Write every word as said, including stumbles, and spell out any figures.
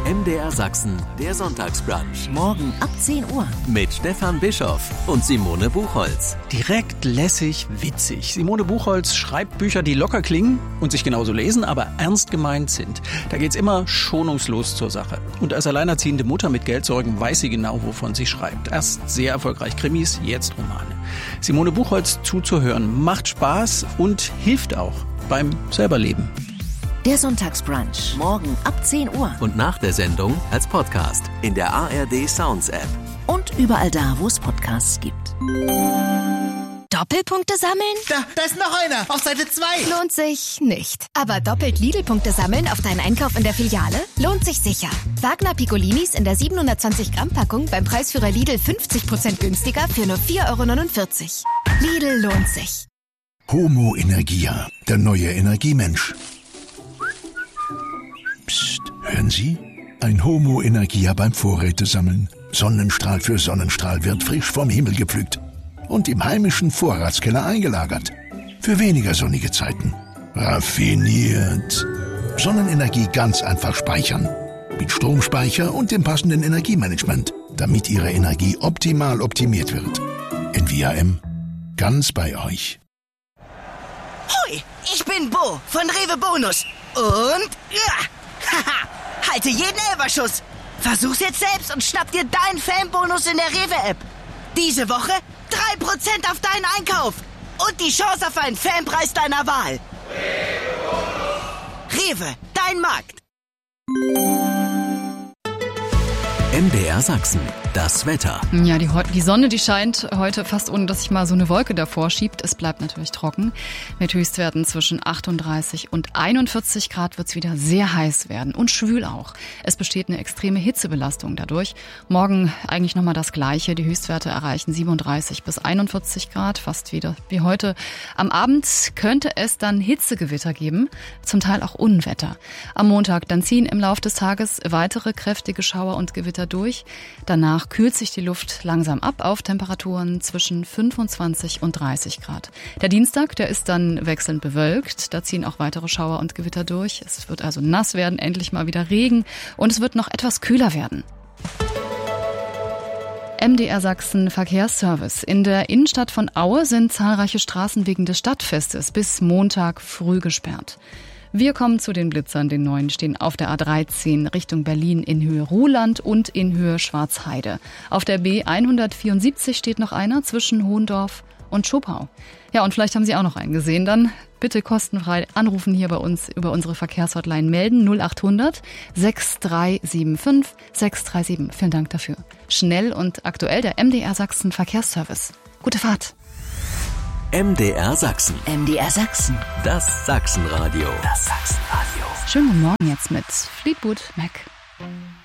M D R Sachsen, der Sonntagsbrunch. Morgen ab zehn Uhr. Mit Stefan Bischoff und Simone Buchholz. Direkt, lässig, witzig. Simone Buchholz schreibt Bücher, die locker klingen und sich genauso lesen, aber ernst gemeint sind. Da geht's immer schonungslos zur Sache. Und als alleinerziehende Mutter mit Geldsorgen weiß sie genau, wovon sie schreibt. Erst sehr erfolgreich Krimis, jetzt Romane. Simone Buchholz zuzuhören macht Spaß und hilft auch beim Selberleben. Der Sonntagsbrunch. Morgen ab zehn Uhr. Und nach der Sendung als Podcast in der A R D Sounds App. Und überall da, wo es Podcasts gibt. Doppelpunkte sammeln? Da, da ist noch einer, auf Seite zwei. Lohnt sich nicht. Aber doppelt Lidl-Punkte sammeln auf deinen Einkauf in der Filiale? Lohnt sich sicher. Wagner Piccolinis in der siebenhundertzwanzig Gramm Packung beim Preisführer Lidl fünfzig Prozent günstiger für nur vier Euro neunundvierzig. Lidl lohnt sich. Homo Energia, der neue Energiemensch. Psst, hören Sie? Ein Homo Energia beim Vorrätesammeln. Sonnenstrahl für Sonnenstrahl wird frisch vom Himmel gepflückt und im heimischen Vorratskeller eingelagert. Für weniger sonnige Zeiten. Raffiniert. Sonnenenergie ganz einfach speichern. Mit Stromspeicher und dem passenden Energiemanagement, damit Ihre Energie optimal optimiert wird. N V A M. Ganz bei euch. Hoi, ich bin Bo von Rewe Bonus. Und... Ja, haha, halte jeden Elberschuss. Versuch's jetzt selbst und schnapp dir deinen Fanbonus in der Rewe-App. Diese Woche drei Prozent auf deinen Einkauf. Und die Chance auf einen Fanpreis deiner Wahl. Rewe, dein Markt. M D R Sachsen, das Wetter. Ja, die, die Sonne, die scheint heute fast, ohne dass sich mal so eine Wolke davor schiebt. Es bleibt natürlich trocken. Mit Höchstwerten zwischen achtunddreißig und einundvierzig Grad wird es wieder sehr heiß werden und schwül auch. Es besteht eine extreme Hitzebelastung dadurch. Morgen eigentlich nochmal das Gleiche. Die Höchstwerte erreichen siebenunddreißig bis einundvierzig Grad, fast wieder wie heute. Am Abend könnte es dann Hitzegewitter geben, zum Teil auch Unwetter. Am Montag dann ziehen im Laufe des Tages weitere kräftige Schauer und Gewitter durch. Danach kühlt sich die Luft langsam ab auf Temperaturen zwischen fünfundzwanzig und dreißig Grad. Der Dienstag, der ist dann wechselnd bewölkt. Da ziehen auch weitere Schauer und Gewitter durch. Es wird also nass werden, endlich mal wieder Regen und es wird noch etwas kühler werden. M D R Sachsen Verkehrsservice. In der Innenstadt von Aue sind zahlreiche Straßen wegen des Stadtfestes bis Montag früh gesperrt. Wir kommen zu den Blitzern. Den neuen stehen auf der A dreizehn Richtung Berlin in Höhe Ruhland und in Höhe Schwarzheide. Auf der B hundertvierundsiebzig steht noch einer zwischen Hohendorf und Schopau. Ja, und vielleicht haben Sie auch noch einen gesehen. Dann bitte kostenfrei anrufen hier bei uns über unsere Verkehrshotline melden. null achthundert sechs drei sieben fünf sechs drei sieben. Vielen Dank dafür. Schnell und aktuell der M D R Sachsen Verkehrsservice. Gute Fahrt. M D R Sachsen. M D R Sachsen. Das Sachsenradio. Das Sachsenradio. Schönen guten Morgen jetzt mit Fleetwood Mac.